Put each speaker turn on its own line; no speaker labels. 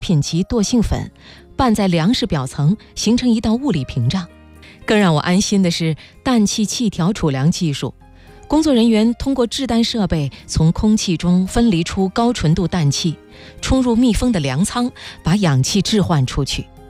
品级惰性粉，拌在粮食表层，形成一道物理屏障。更让我安心的是氮气气条储粮技术，工作人员通过制氮设备从空气中分离出高纯度氮气，冲入密封的粮仓，把氧气置换出去。